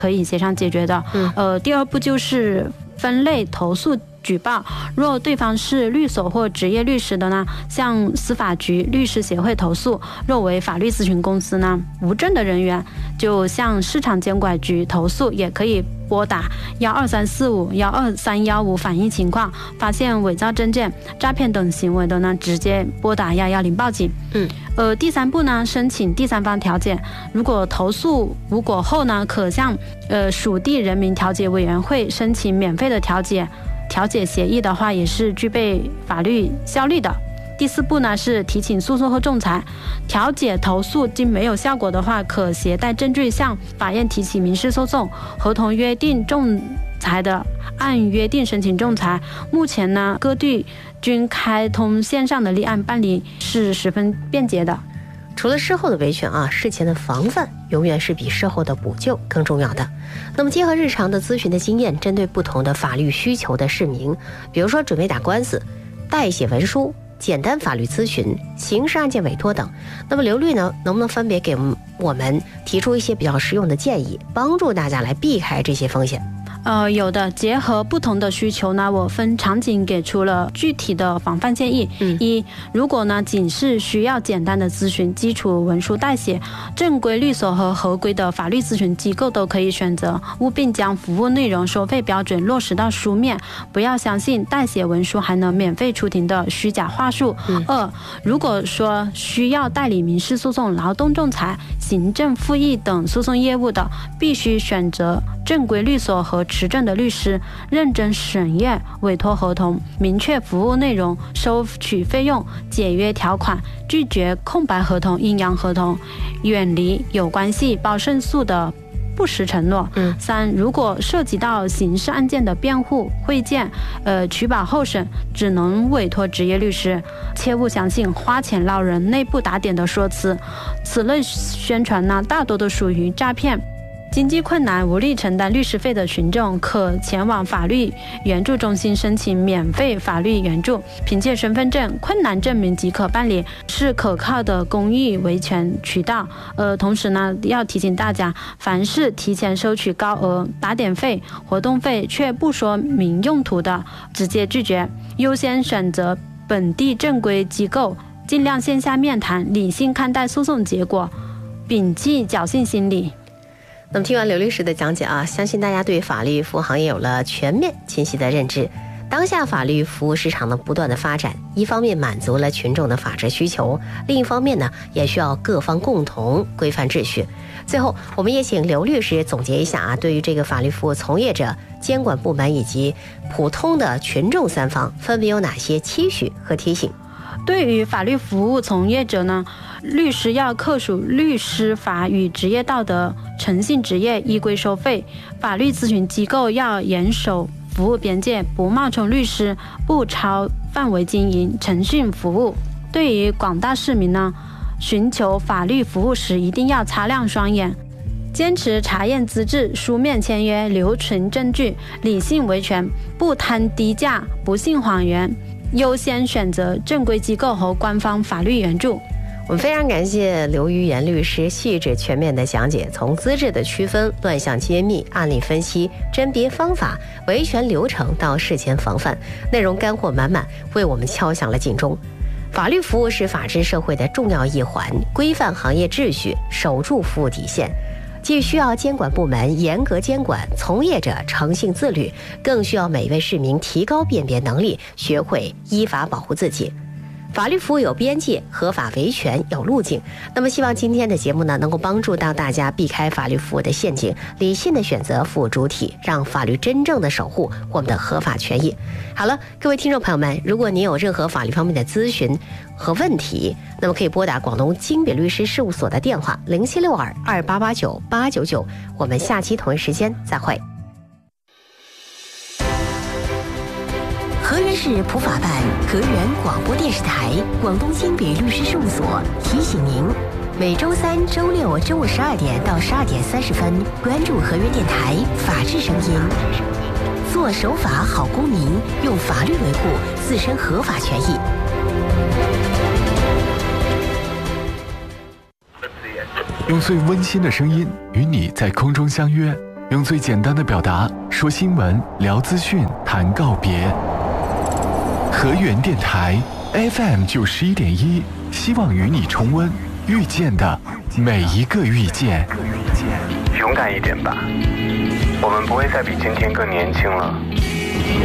可以协商解决的。第二步就是分类投诉举报，若对方是律所或职业律师的呢，向司法局律师协会投诉；若为法律咨询公司呢，无证的人员就向市场监管局投诉，也可以拨打12345、12315反映情况，发现伪造证件、诈骗等行为的呢，直接拨打110报警。第三步呢，申请第三方调解。如果投诉无果后呢，可向属地人民调解委员会申请免费的调解。调解协议的话，也是具备法律效力的。第四步呢，是提起诉讼和仲裁。调解投诉经没有效果的话，可携带证据向法院提起民事诉讼。合同约定仲裁的，按约定申请仲裁。目前呢，各地均开通线上的立案办理，是十分便捷的。 除了事后的维权事前的防范永远是比事后的补救更重要的。那么结合日常的咨询的经验，针对不同的法律需求的市民，比如说准备打官司、代写文书、简单法律咨询、刑事案件委托等，那么刘律呢，能不能分别给我们提出一些比较实用的建议，帮助大家来避开这些风险？ 有的，结合不同的需求呢，我分场景给出了具体的防范建议。一，如果呢仅是需要简单的咨询，基础文书代写，正规律所和合规的法律咨询机构都可以选择，务必将服务内容、收费标准落实到书面，不要相信代写文书还能免费出庭的虚假话术。二，如果说需要代理民事诉讼、劳动仲裁、行政复议等诉讼业务的，必须选择正规律所和持证的律师，认真审阅委托合同，明确服务内容、收取费用、解约条款，拒绝空白合同、阴阳合同，远离有关系报胜诉的不实承诺。三，如果涉及到刑事案件的辩护、会见、取保候审，只能委托职业律师，切勿相信花钱捞人、内部打点的说辞，此类宣传呢，大多都属于诈骗。经济困难无力承担律师费的群众，可前往法律援助中心申请免费法律援助，凭借身份证、困难证明即可办理，是可靠的公益维权渠道。同时呢，要提醒大家，凡是提前收取高额打点费、活动费却不说明用途的，直接拒绝，优先选择本地正规机构，尽量线下面谈，理性看待诉讼结果，摒弃侥幸心理。 那么听完刘律师的讲解相信大家对法律服务行业有了全面清晰的认知。当下法律服务市场的不断的发展，一方面满足了群众的法治需求，另一方面呢，也需要各方共同规范秩序。最后，我们也请刘律师总结一下对于这个法律服务从业者、监管部门以及普通的群众三方，分别有哪些期许和提醒？ 对于法律服务从业者呢，律师要恪守律师法与职业道德，诚信职业，依规收费；法律咨询机构要严守服务边界，不冒充律师，不超范围经营，诚信服务。对于广大市民呢，寻求法律服务时一定要擦亮双眼，坚持查验资质、书面签约、留存证据，理性维权，不贪低价，不信谎言，优先选择正规机构和官方法律援助。 我们非常感谢刘于岩律师细致全面的讲解，从资质的区分、乱象揭秘、案例分析、甄别方法、维权流程到事前防范，内容干货满满，为我们敲响了警钟。法律服务是法治社会的重要一环，规范行业秩序，守住服务底线，既需要监管部门严格监管，从业者诚信自律，更需要每位市民提高辨别能力，学会依法保护自己。法律服务有边界，合法维权有路径。那么希望今天的节目呢，能够帮助到大家避开法律服务的陷阱，理性的选择服务主体，让法律真正的守护我们的合法权益。好了，各位听众朋友们，如果您有任何法律方面的咨询和问题，那么可以拨打广东金比律师事务所的电话0762288999。我们下期同一时间再会。河源市普法办、河源广播电视台、广东金比律师事务所提醒您，每周三、周六中午12点到12点30分，关注河源电台法治声音，做守法好公民，用法律维护自身合法权益。 用最温馨的声音与你在空中相约， 用最简单的表达说新闻、聊资讯、谈告别。河源电台 FM 91.1，希望与你重温遇见的每一个遇见。 勇敢一点吧，我们不会再比今天更年轻了。